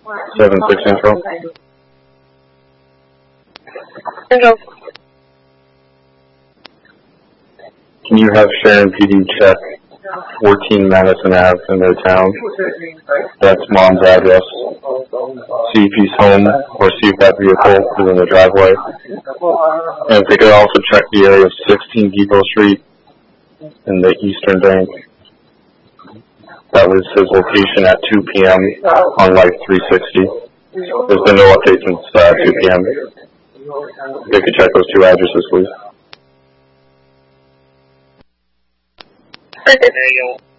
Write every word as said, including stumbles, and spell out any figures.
seven six Central. Central. Can you have Sharon P D check fourteen Madison Ave in their town? That's mom's address. See if he's home or see if that vehicle is in the driveway. And if they could also check the area of sixteen Depot Street in the Eastern Bank. That was his location at two P M on Life three sixty. There's been no update since uh, two P M They could check those two addresses, please. Okay.